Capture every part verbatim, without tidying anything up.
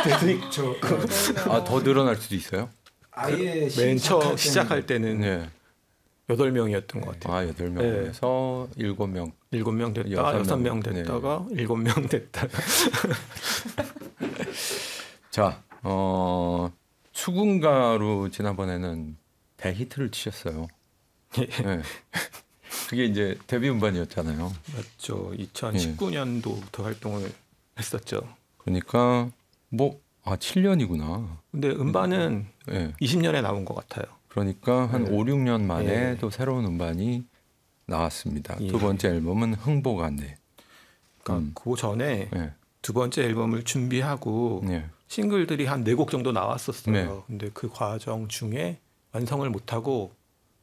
때도 있죠. 아, 더 늘어날 수도 있어요? 아예 맨 처음 시작할 때는 네. 여덟 명이었던 것 같아요. 아, 여덟 명에서 일곱 명. 일곱 명 됐다가 여섯 명 됐다가 일곱 명 됐다가. 자, 어, 수군가로 지난번에는 대히트를 치셨어요. 네. 그게 이제 데뷔 음반이었잖아요. 맞죠. 이천십구 년도부터 네. 활동을 했었죠. 그러니까 뭐 아, 칠 년이구나. 근데 음반은 네. 이십 년에 나온 것 같아요. 그러니까 한 네. 오, 육 년 만에 네. 또 새로운 음반이 나왔습니다. 예. 두 번째 앨범은 흥보가인데. 그러니까 음. 그 전에 네. 두 번째 앨범을 준비하고 네. 싱글들이 한 네 곡 정도 나왔었어요. 네. 근데 그 과정 중에 완성을 못하고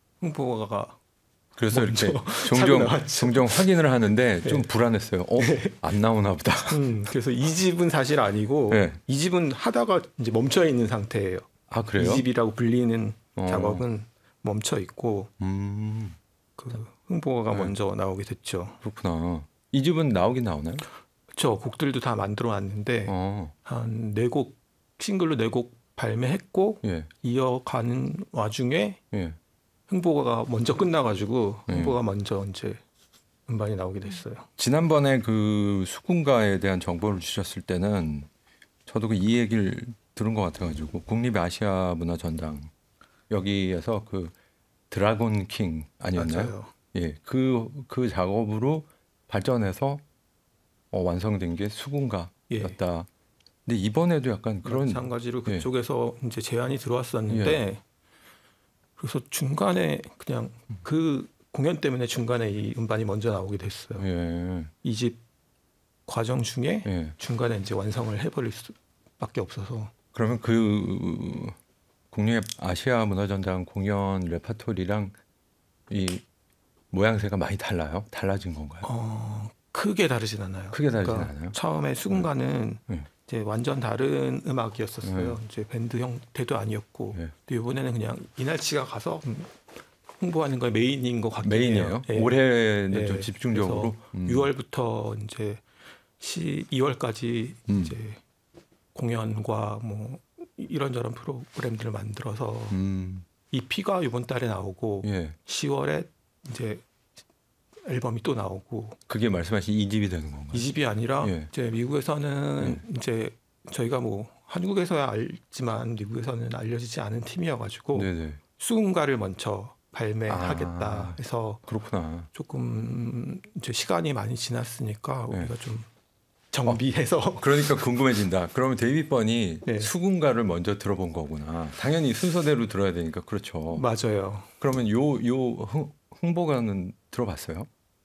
흥보가가 그래서 이렇게 종종 종종 확인을 하는데 좀 네. 불안했어요. 어, 안 나오나 보다. 음, 그래서 이 집은 사실 아니고 네. 이 집은 하다가 이제 멈춰 있는 상태예요. 아, 그래요? 이 집이라고 불리는 어. 작업은 멈춰 있고 음. 그 흥보가가 네. 먼저 나오게 됐죠. 그렇구나. 이 집은 나오긴 나오나요? 그렇죠. 곡들도 다 만들어 놨는데 어. 한 네 곡 싱글로 네 곡 발매했고 예. 이어가는 와중에 예. 흥보가가 먼저 끝나가지고 흥보가 예. 먼저 이제 음반이 나오게 됐어요. 지난번에 그 수군가에 대한 정보를 주셨을 때는 저도 그 이 얘기를 들은 것 같아가지고 국립 아시아 문화전당 여기에서 그 드라곤 킹 아니었나요? 맞아요. 예, 그, 그 작업으로 발전해서 어, 완성된 게 수군가였다. 예. 근데 이번에도 약간 그런 마찬가지로 그쪽에서 예. 이제 제안이 들어왔었는데 예. 그래서 중간에 그냥 그 공연 때문에 중간에 이 음반이 먼저 나오게 됐어요. 예. 이 집 과정 중에 예. 중간에 이제 완성을 해버릴 수밖에 없어서. 그러면 그 국립 아시아 문화전당 공연 레파토리랑 이 모양새가 많이 달라요? 달라진 건가요? 어, 크게 다르진 않아요. 크게 다르진 그러니까 않아요. 처음에 수군가는 네. 이제 완전 다른 음악이었었어요. 네. 이제 밴드 형태도 아니었고, 네. 근데 이번에는 그냥 이날치가 가서 홍보하는 거 메인인 것 같긴 메인이에요. 해요. 네. 올해는 네. 좀 집중적으로. 음. 유월부터 이제 이월까지 음. 이제 공연과 뭐 이런저런 프로그램들을 만들어서 음. 이피가 이번 달에 나오고 예. 시월에 이제 앨범이 또 나오고. 그게 말씀하신 이 집이 되는 건가요? 이 집이 아니라 예. 이제 미국에서는 예. 이제 저희가 뭐 한국에서야 알지만 미국에서는 알려지지 않은 팀이어가지고 네네. 수군가를 먼저 발매하겠다 아, 해서 그렇구나. 조금 이제 시간이 많이 지났으니까 예. 우리가 좀 정비해서. 어, 그러니까 궁금해진다. 그러면 데이비번이 네. 수군가를 먼저 들어본 거구나. 당연히 순서대로 들어야 되니까 그렇죠. 맞아요. 그러면 요 요 흥보가는 들어봤어요?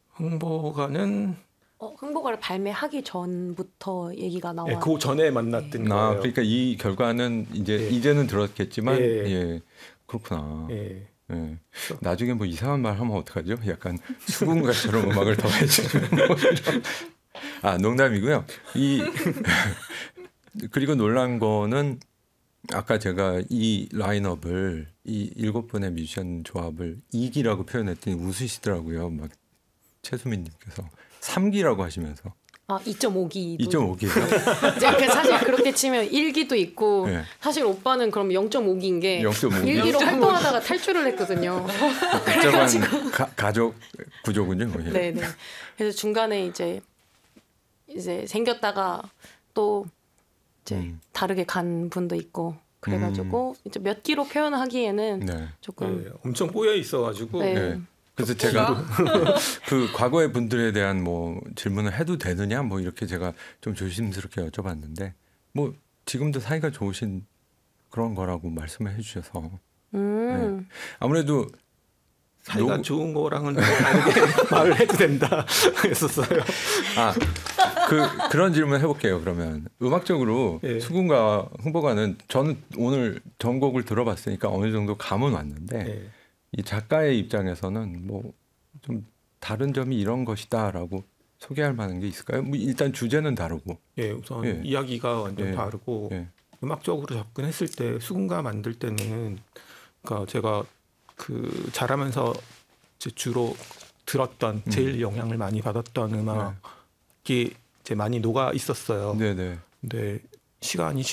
흥보가는 어, 흥보가를 발매하기 전부터 얘기가 나와. 네, 그 전에 만났던 네. 거예요. 아, 그러니까 이 결과는 이제 네. 이제는 들었겠지만, 네. 예, 그렇구나. 네. 예. 나중에 뭐 이상한 말 하면 어떡하죠? 약간 수군가처럼 음악을 더 해주는 뭐 이런. 아, 농담이고요. 이 그리고 놀란 거는 아까 제가 이 라인업을 이 일곱 분의 뮤지션 조합을 이 기라고 표현했더니 웃으시더라고요. 막 최수민님께서 삼 기라고 하시면서. 아, 이 점 오 기. 이 점 오 기요? 이제 사실 그렇게 치면 일 기도 있고 네. 사실 오빠는 그럼 영 점 오 기인 게 영 점 오 기? 일 기로 활동하다가 탈출을 했거든요. 복잡한 가, 가족 구조군요. 예. 네네. 그래서 중간에 이제 이제 생겼다가 또 이제 음. 다르게 간 분도 있고 그래가지고 음. 이제 몇 기로 표현하기에는 네. 조금 네, 엄청 꼬여 있어가지고. 네. 네. 그래서 제가 그 과거의 분들에 대한 뭐 질문을 해도 되느냐 뭐 이렇게 제가 좀 조심스럽게 여쭤봤는데 뭐 지금도 사이가 좋으신 그런 거라고 말씀을 해주셔서 음. 네. 아무래도 사이가 노... 좋은 거랑은 다르게 말을 해도 된다 했었어요. 아, 그 그런 질문 해볼게요. 그러면 음악적으로 네. 수군가 흥보가는 저는 오늘 전곡을 들어봤으니까 어느 정도 감은 왔는데. 네. 이 작가의 입장에서는 뭐 좀 다른 점이 이런 것이다라고 소개할 만한 게 있을까요? 뭐 일단 주제는 다르고. 예, 우선 예. 이야기가 완전 예. 다르고 예. 음악적으로 접근했을 때 수군가 만들 때는 그러니까 제가 그 자라면서 이제 주로 들었던 음. 제일 영향을 많이 받았던 음악이 이제 많이 녹아 있었어요. 네네. 근데 시간이